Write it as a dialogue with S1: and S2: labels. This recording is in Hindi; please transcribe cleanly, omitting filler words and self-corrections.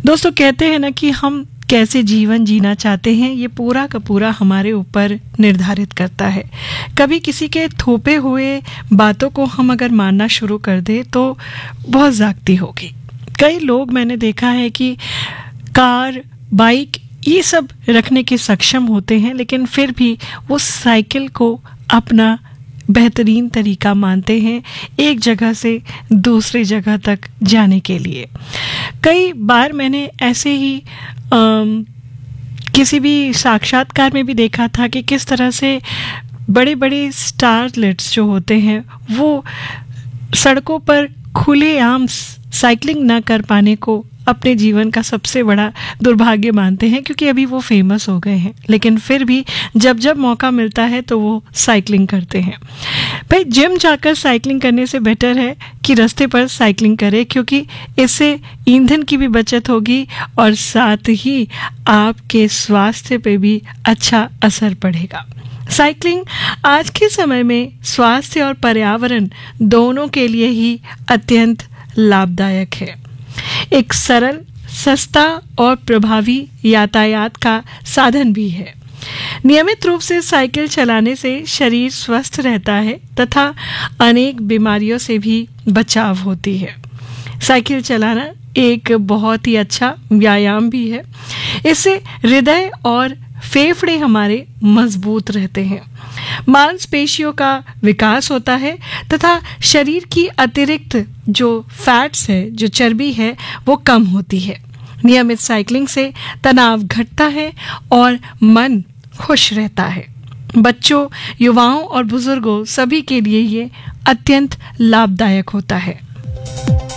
S1: दोस्तों, कहते हैं ना कि हम कैसे जीवन जीना चाहते हैं, ये पूरा का पूरा हमारे ऊपर निर्धारित करता है। कभी किसी के थोपे हुए बातों को हम अगर मानना शुरू कर दें तो बहुत ज़्यादती होगी। कई लोग मैंने देखा है कि कार, बाइक ये सब रखने के सक्षम होते हैं, लेकिन फिर भी वो साइकिल को अपना बेहतरीन तरीका मानते हैं एक जगह से दूसरी जगह तक जाने के लिए। कई बार मैंने ऐसे ही किसी भी साक्षात्कार में भी देखा था कि किस तरह से बड़े बड़े स्टारलेट्स जो होते हैं वो सड़कों पर खुलेआम साइकिलिंग ना कर पाने को अपने जीवन का सबसे बड़ा दुर्भाग्य मानते हैं, क्योंकि अभी वो फेमस हो गए हैं, लेकिन फिर भी जब जब मौका मिलता है तो वो साइकिलिंग करते हैं। भाई, जिम जाकर साइकिलिंग करने से बेटर है कि रास्ते पर साइकिलिंग करें, क्योंकि इससे ईंधन की भी बचत होगी और साथ ही आपके स्वास्थ्य पे भी अच्छा असर पड़ेगा। साइकिलिंग आज के समय में स्वास्थ्य और पर्यावरण दोनों के लिए ही अत्यंत लाभदायक है। एक सरल, सस्ता और प्रभावी यातायात का साधन भी है। नियमित रूप से साइकिल चलाने से शरीर स्वस्थ रहता है तथा अनेक बीमारियों से भी बचाव होती है। साइकिल चलाना एक बहुत ही अच्छा व्यायाम भी है। इससे हृदय और फेफड़े हमारे मजबूत रहते हैं, मांसपेशियों का विकास होता है तथा शरीर की अतिरिक्त जो फैट्स है, जो चर्बी है, वो कम होती है। नियमित साइकिलिंग से तनाव घटता है और मन खुश रहता है। बच्चों, युवाओं और बुजुर्गों सभी के लिए ये अत्यंत लाभदायक होता है।